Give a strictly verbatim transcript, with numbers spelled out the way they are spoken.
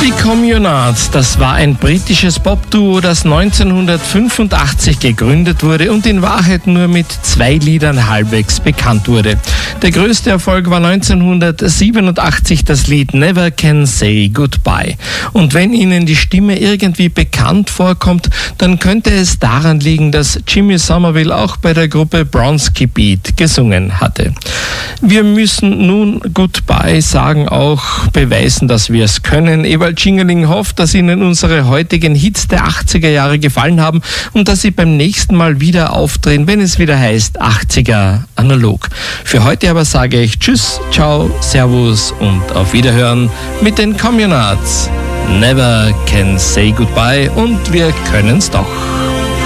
Die Communards, das war ein britisches Popduo, das neunzehnhundertfünfundachtzig gegründet wurde und in Wahrheit nur mit zwei Liedern halbwegs bekannt wurde. Der größte Erfolg war neunzehnhundertsiebenundachtzig das Lied Never Can Say Goodbye. Und wenn Ihnen die Stimme irgendwie bekannt vorkommt, dann könnte es daran liegen, dass Jimmy Somerville auch bei der Gruppe Bronski Beat gesungen hatte. Wir müssen nun Goodbye sagen, auch beweisen, dass wir es können. Ewald Schingerling hofft, dass Ihnen unsere heutigen Hits der achtziger Jahre gefallen haben und dass Sie beim nächsten Mal wieder aufdrehen, wenn es wieder heißt achtziger analog. Für heute aber sage ich Tschüss, Ciao, Servus und auf Wiederhören mit den Communards. Never Can Say Goodbye und wir können's doch.